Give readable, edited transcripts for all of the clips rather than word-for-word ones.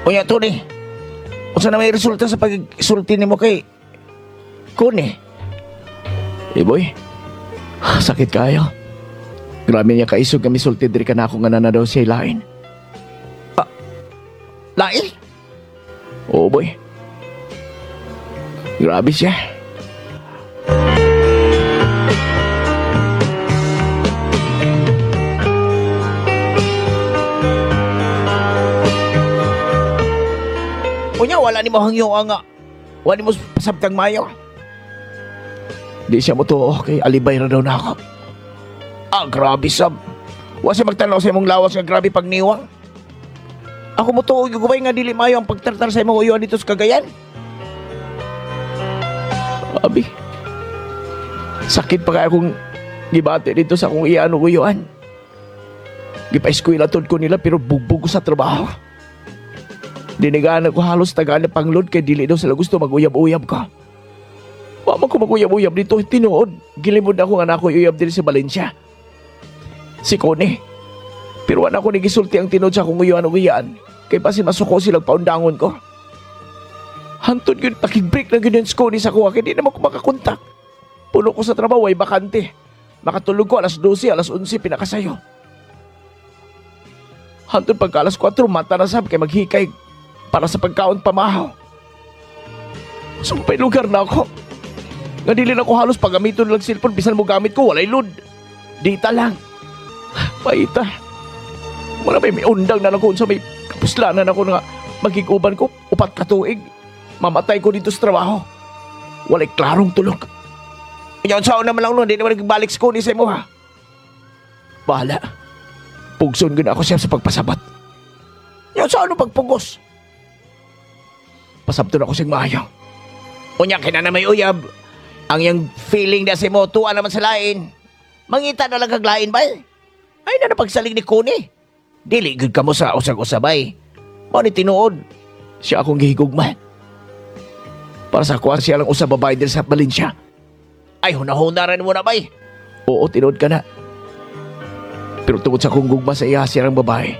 Unya, Tony. Unsa na may resulta sa pag-sulti nimo kay Kuni? Boy, sakit kayo. Grabe niya kaisog kami sulti diri ka na ako nga na daw siya lain. Lain? Oo, boy. Grabe siya. Unya, wala ni mo hangyo nga. Wala ni mo pasabtang mayo. Di siya mo to, kay alibay na daw na ako. Grabe sab. Wa siya magtanaw sa imong lawas nga grabe pagniwang. Ako mo to, gugubay nga dili mayo ang pagtartar sa imong uyuan dito sa Cagayan. Abi, sakit pa kaya akong gibate dito sa akong iyan o uyuan. Gipa-eskwela tod ko nila pero bugbog ko sa trabaho. Dinigaan ko halos tagaan na panglod kay dili daw sila gusto mag-uyab-uyab ka. Wama ko mag-uyab-uyab dito, tinuod. Gilimod ako nga na ako uyab dito sa Valencia. Si Kone. Pero wala ko nagisulti ang tinod sa akong uyuan-uyaan. Kay pasin masuko silang paundangon ko. Hantod yun, pakig-break na ganyan sa Kone sa kuha kaya di naman ko makakontak. Puno ko sa trabaho ay bakante. Makatulog ko alas 12, alas 11 pinakasayo. Hantod pagka alas 4, mata na sab kay maghikay para sa pagkaon pamahaw. Sumpay lugar na ako. Nga dili na ko halos pagamiton lang cellphone, bisan mo gamit ko, walay load. Data lang. Paita. Wala may undang na ako sa may kapuslanan ako nga magiguban ko, 4 katuig. Mamatay ko dito sa trabaho. Walay klarong tulog. Yan saan naman lang nun, di naman nagbalik sa Kone sa imo ha. Bahala. Pugson gina ako siya sa pagpasabat. Yan saan pagpugos? Pasabto na ako siyang maayaw. Unya kina na may uyab. Ang yung feeling na si mo, tuwa naman sa lain. Mangita na lang kaglain ba? Ay na napagsaling ni Kone. Dili good ka mo sa usag-usabay. Mo ni tinuod. Siya akong gihigugman. Para sa kuha siya lang usab babae din sa Valencia. Ay hunahuna rin mo na bay. Oo, tinuod ka na. Pero tungod sa kong gugma sa iya siya ang babae.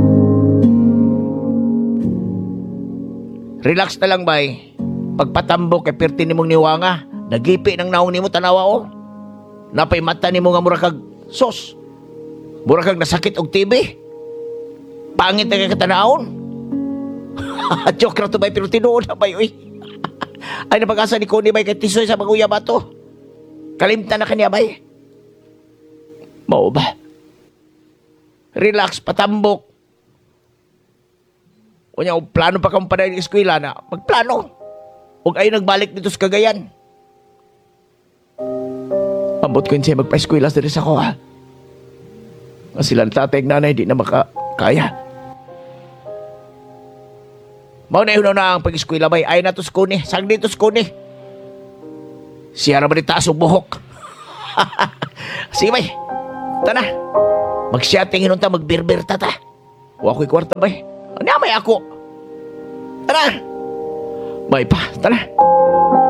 Relax na lang bay. Pagpatambok kay perti nimong niwanga. Nagipi ng naong nimo tanawa o. Napay mata nimo nga mura kag sos. Mura kag nasakit og TB. Pangit na kay katanaon. Joke na to bay pero tinuod na bay oy. Ay napag-asa ni Kone bay kay tisoy sa pag-uyab ato. Kalimtan na kaniya bay. Mao ba? Relax, patambok. Kunya, plano pa kang panayin ng eskwela na magplano. Huwag ay nagbalik dito sa Cagayan. Ambot ko yun siya magpa-eskwela sa rin sa ko ha. Nga silang tatay at nanay di na makakaya. Mao na yun na ang pag-eskwela bay. Ay na to sa Kone. Sang dito sa Kone. Siya naman itaas ang buhok. Sige bay. Tana. Mag-shotting hinunta, mag-beer-beer tata. O ako'y kwarta bay. Ano may ako? Tara! May pa, tala.